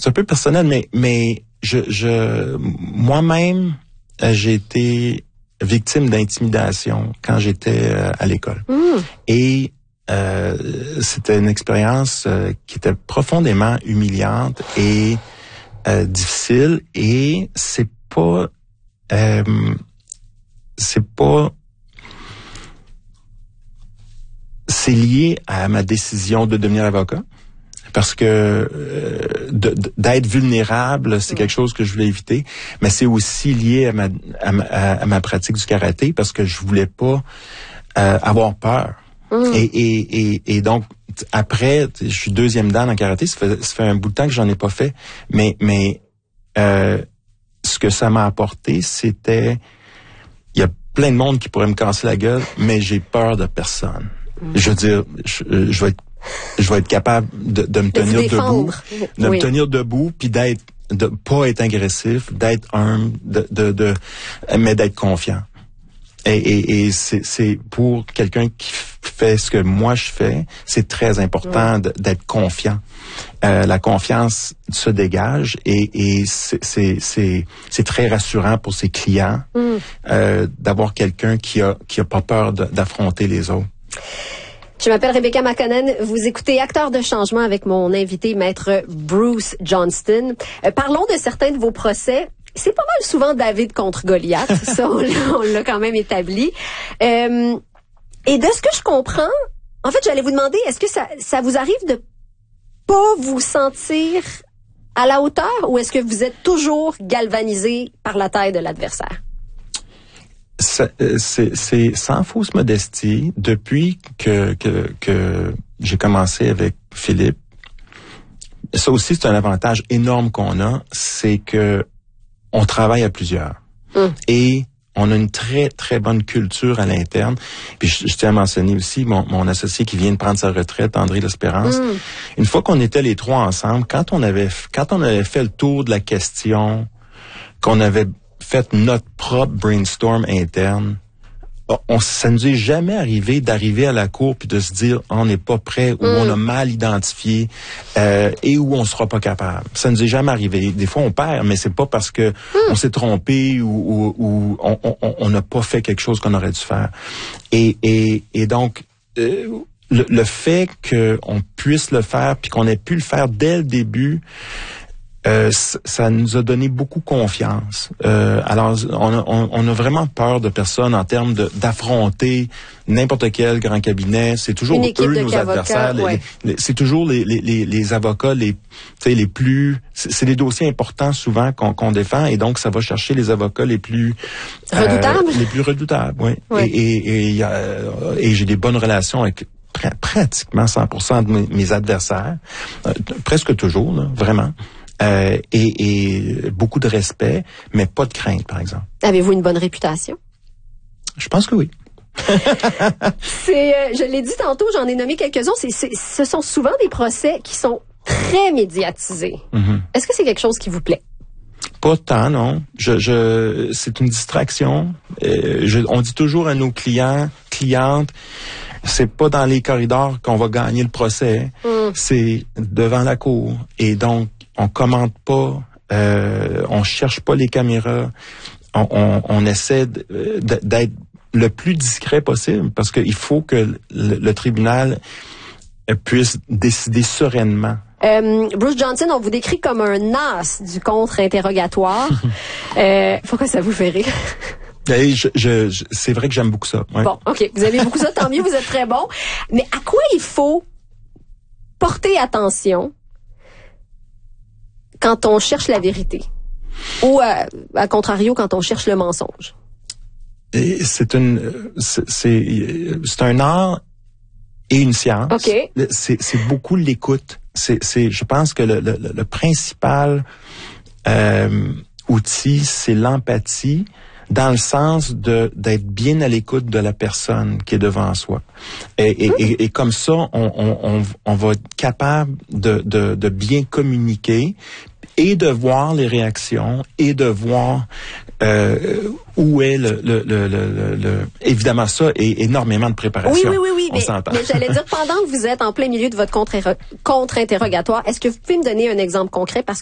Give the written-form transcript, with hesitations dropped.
c'est un peu personnel, mais moi-même, j'ai été victime d'intimidation quand j'étais à l'école. Et c'était une expérience qui était profondément humiliante et difficile. Et c'est lié à ma décision de devenir avocat. Parce que d'être vulnérable, c'est quelque chose que je voulais éviter, mais c'est aussi lié à ma pratique du karaté parce que je voulais pas avoir peur. Et donc après, je suis deuxième dan en karaté, ça fait un bout de temps que j'en ai pas fait, mais ce que ça m'a apporté, c'était il y a plein de monde qui pourrait me casser la gueule, mais j'ai peur de personne. Je veux dire, je vais être capable de me tenir debout, me tenir debout, puis de pas être agressif, d'être humble, mais d'être confiant. Et c'est pour quelqu'un qui fait ce que moi je fais, c'est très important d'être confiant. La confiance se dégage et c'est très rassurant pour ses clients d'avoir quelqu'un qui a pas peur d'affronter les autres. Je m'appelle Rebecca McConnell. Vous écoutez Acteurs de changement avec mon invité, maître Bruce Johnston. Parlons de certains de vos procès. C'est pas mal souvent David contre Goliath. Ça, on l'a quand même établi. Et de ce que je comprends, en fait, j'allais vous demander, est-ce que ça vous arrive de pas vous sentir à la hauteur ou est-ce que vous êtes toujours galvanisé par la taille de l'adversaire? C'est sans fausse modestie, depuis que j'ai commencé avec Philippe, ça aussi c'est un avantage énorme qu'on a, c'est que on travaille à plusieurs. Et on a une très, très bonne culture à l'interne. Puis je tiens à mentionner aussi mon associé qui vient de prendre sa retraite, André L'Espérance. Une fois qu'on était les trois ensemble, quand on avait fait le tour de la question, qu'on avait fait notre propre brainstorm interne, ça nous est jamais arrivé d'arriver à la cour puis de se dire on n'est pas prêt ou on a mal identifié et où on sera pas capable. Ça nous est jamais arrivé. Des fois on perd, mais c'est pas parce que on s'est trompé ou on n'a pas fait quelque chose qu'on aurait dû faire. Et donc le fait qu'on puisse le faire puis qu'on ait pu le faire dès le début, ça nous a donné beaucoup confiance. Alors, on a vraiment peur de personne en termes d'affronter n'importe quel grand cabinet. C'est toujours eux nos adversaires. C'est toujours les avocats les plus. C'est des dossiers importants souvent qu'on défend et donc ça va chercher les avocats les plus redoutables. Les plus redoutables, oui. Et j'ai des bonnes relations avec pratiquement 100% de mes adversaires, presque toujours, là, vraiment. Et beaucoup de respect, mais pas de crainte, par exemple. Avez-vous une bonne réputation? Je pense que oui. Je l'ai dit tantôt, j'en ai nommé quelques-uns. Ce sont souvent des procès qui sont très médiatisés. Est-ce que c'est quelque chose qui vous plaît? Pas tant, non. C'est une distraction. On dit toujours à nos clientes, c'est pas dans les corridors qu'on va gagner le procès. C'est devant la cour. Et donc, on commente pas, on cherche pas les caméras, on essaie d'être le plus discret possible parce qu'il faut que le tribunal puisse décider sereinement. Bruce Johnston, on vous décrit comme un as du contre-interrogatoire. Pourquoi ça vous fait rire? C'est vrai que j'aime beaucoup ça. Ouais. Bon, OK. Vous aimez beaucoup ça, tant mieux, vous êtes très bon. Mais à quoi il faut porter attention quand on cherche la vérité? Ou, à contrario, quand on cherche le mensonge? Et c'est un art et une science. Okay. C'est beaucoup l'écoute. Je pense que le principal outil, c'est l'empathie, dans le sens d'être bien à l'écoute de la personne qui est devant soi. Et comme ça, on va être capable de bien communiquer et de voir les réactions et de voir où est évidemment ça et énormément de préparation. Oui, mais j'allais dire, pendant que vous êtes en plein milieu de votre contre-interrogatoire, est-ce que vous pouvez me donner un exemple concret? Parce